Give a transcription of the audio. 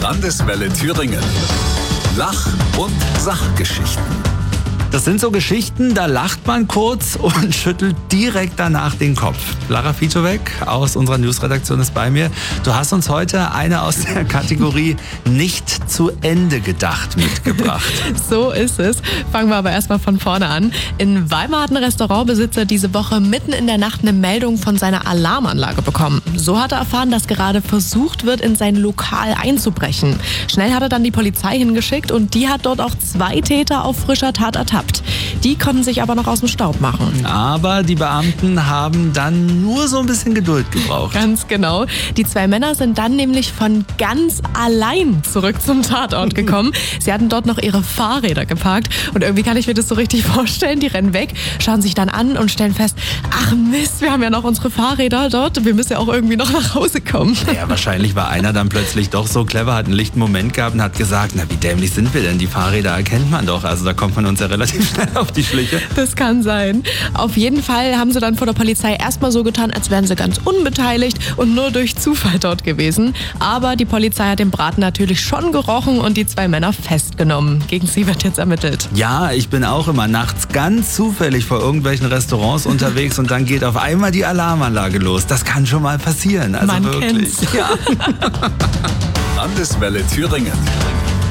Landeswelle Thüringen. Lach- und Sachgeschichten. Das sind so Geschichten, da lacht man kurz und schüttelt direkt danach den Kopf. Lara Ficzowek aus unserer Newsredaktion ist bei mir. Du hast uns heute eine aus der Kategorie nicht zu Ende gedacht mitgebracht. So ist es. Fangen wir aber erstmal von vorne an. In Weimar hat ein Restaurantbesitzer diese Woche mitten in der Nacht eine Meldung von seiner Alarmanlage bekommen. So hat er erfahren, dass gerade versucht wird, in sein Lokal einzubrechen. Schnell hat er dann die Polizei hingeschickt und die hat dort auch 2 Täter auf frischer Tat ertappt. Die konnten sich aber noch aus dem Staub machen. Aber die Beamten haben dann nur so ein bisschen Geduld gebraucht. Ganz genau. Die 2 Männer sind dann nämlich von ganz allein zurück zum Tatort gekommen. Sie hatten dort noch ihre Fahrräder geparkt und irgendwie kann ich mir das so richtig vorstellen. Die rennen weg, schauen sich dann an und stellen fest, ach Mist, wir haben ja noch unsere Fahrräder dort. Wir müssen ja auch irgendwie noch nach Hause kommen. Ja, wahrscheinlich war einer dann plötzlich doch so clever, hat einen lichten Moment gehabt und hat gesagt, na wie dämlich sind wir denn? Die Fahrräder erkennt man doch. Also da kommt man uns ja relativ schnell auf die Schliche. Das kann sein. Auf jeden Fall haben sie dann vor der Polizei erstmal so getan, als wären sie ganz unbeteiligt und nur durch Zufall dort gewesen. Aber die Polizei hat den Braten natürlich schon gerochen und die 2 Männer festgenommen. Gegen sie wird jetzt ermittelt. Ja, ich bin auch immer nachts ganz zufällig vor irgendwelchen Restaurants unterwegs und dann geht auf einmal die Alarmanlage los. Das kann schon mal passieren. Also Man wirklich. kennt's. Ja. Landeswelle Thüringen.